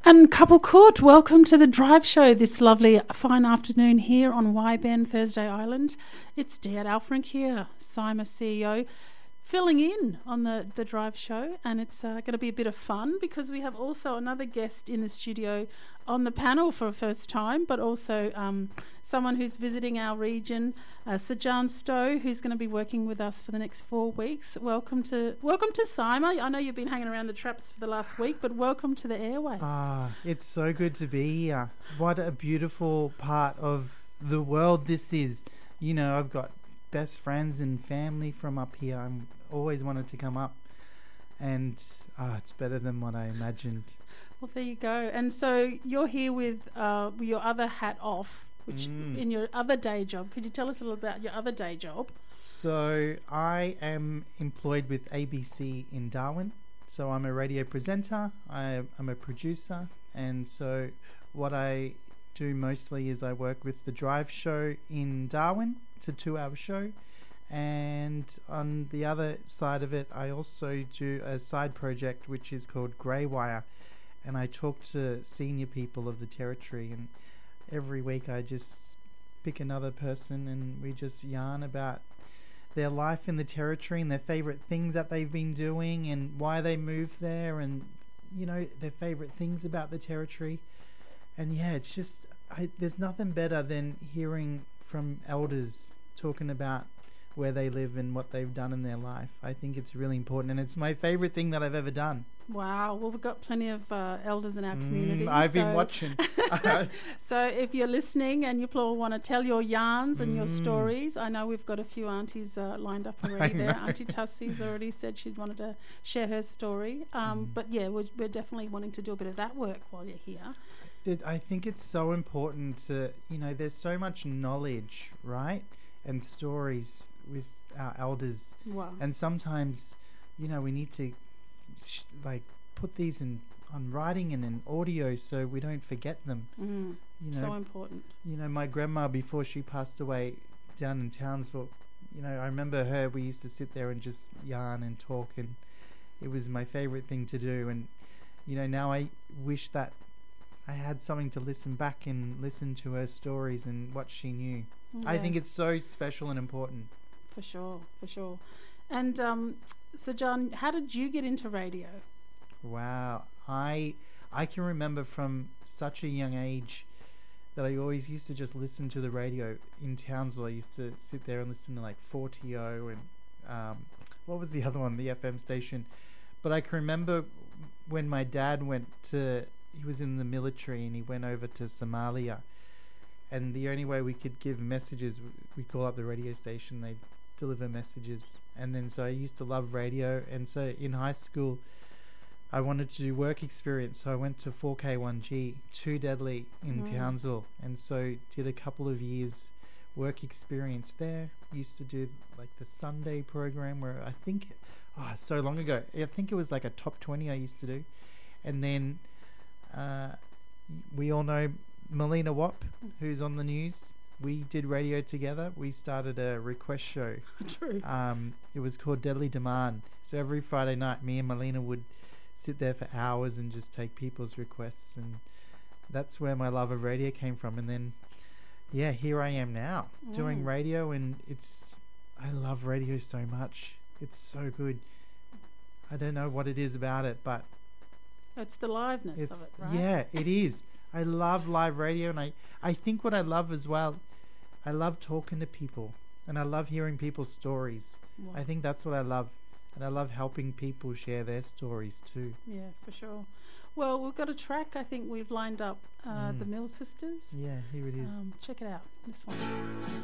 And Couple Court, welcome to the Drive Show this lovely fine afternoon here on YBN Thursday Island. It's Dad Alfrink here, Sima CEO, filling in on the Drive Show, and it's going to be a bit of fun because we have also another guest in the studio on the panel for the first time, but also someone who's visiting our region, Sajan Stowe, who's going to be working with us for the next 4 weeks. Welcome to Sima. I know you've been hanging around the traps for the last week, but welcome to the airwaves. It's so good to be here. What a beautiful part of the world this is. You know, I've got best friends and family from up here. I'm always wanted to come up, and it's better than what I imagined. Well, there you go. And so you're here with your other hat off, which in your other day job. Could you tell us a little about your other day job? So I am employed with ABC in Darwin. So I'm a radio presenter. I'm a producer. And so what I do mostly is I work with the Drive Show in Darwin. It's a 2-hour show. And on the other side of it, I also do a side project which is called Greywire. And I talk to senior people of the territory, and every week I just pick another person and we just yarn about their life in the territory and their favourite things that they've been doing and why they moved there, and, you know, their favourite things about the territory. And yeah, it's just, there's nothing better than hearing from elders talking about where they live and what they've done in their life. I think it's really important, and it's my favourite thing that I've ever done. Wow. Well, we've got plenty of elders in our community. I've been watching. So if you're listening and you all want to tell your yarns and your stories, I know we've got a few aunties lined up already there. Auntie Tussie's already said she wanted to share her story. But yeah, we're definitely wanting to do a bit of that work while you're here. I think it's so important to, you know, there's so much knowledge, right? And stories with our elders. Wow. And sometimes, you know, we need to put these on writing and in audio so we don't forget them. You know, so important. You know, my grandma, before she passed away down in Townsville, you know, I remember her, we used to sit there and just yarn and talk, and it was my favourite thing to do. And, you know, now I wish that I had something to listen back and listen to her stories and what she knew. Yeah. I think it's so special and important. For sure. And so, John, how did you get into radio? Wow. I can remember from such a young age that I always used to just listen to the radio in Townsville. I used to sit there and listen to like 4TO and what was the other one, the FM station. But I can remember when my dad he was in the military and he went over to Somalia. And the only way we could give messages, we'd call up the radio station, they'd deliver messages. And then so I used to love radio, and so in high school I wanted to do work experience, so I went to 4K1G, Too Deadly in Townsville, and so did a couple of years work experience there. Used to do like the Sunday program where I think so long ago, I think it was like a top 20 I used to do. And then we all know Melina Wap, who's on the news. We did radio together. We started a request show. True. It was called Deadly Demand. So every Friday night, me and Melina would sit there for hours and just take people's requests. And that's where my love of radio came from. And then, yeah, here I am now doing radio. And I love radio so much. It's so good. I don't know what it is about it, but it's the liveness of it, right? Yeah, it is. I love live radio, and I think what I love as well, I love talking to people, and I love hearing people's stories. Wow. I think that's what I love, and I love helping people share their stories too. Yeah, for sure. Well, we've got a track. I think we've lined up the Mill Sisters. Yeah, here it is. Check it out, this one.